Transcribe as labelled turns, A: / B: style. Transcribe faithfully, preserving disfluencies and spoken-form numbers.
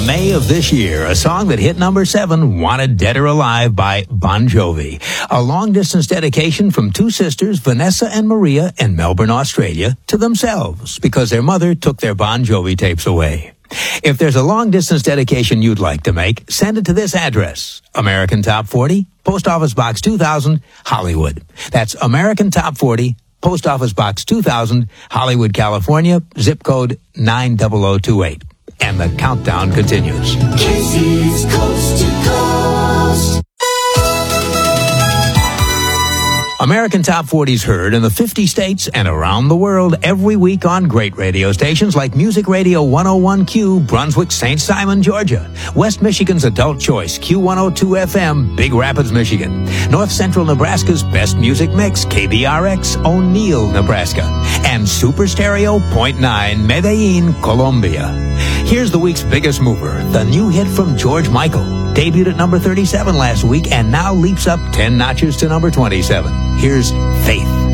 A: May of this year, a song that hit number seven, Wanted Dead or Alive by Bon Jovi. A long-distance dedication from two sisters, Vanessa and Maria, in Melbourne, Australia, to themselves because their mother took their Bon Jovi tapes away. If there's a long-distance dedication you'd like to make, send it to this address. American Top forty, Post Office Box two thousand, Hollywood. That's American Top forty, Post Office Box two thousand, Hollywood, California, zip code nine zero zero two eight. And the countdown continues.
B: Casey's Coast to Coast.
A: American Top forty's heard in the fifty states and around the world every week on great radio stations like Music Radio one oh one Q, Brunswick, Saint Simon, Georgia. West Michigan's Adult Choice, Q one oh two F M, Big Rapids, Michigan. North Central Nebraska's Best Music Mix, K B R X, O'Neill, Nebraska. And Super Stereo point nine, Medellin, Colombia. Here's the week's biggest mover, the new hit from George Michael. Debuted at number thirty-seven last week and now leaps up ten notches to number twenty-seven. Here's Faith.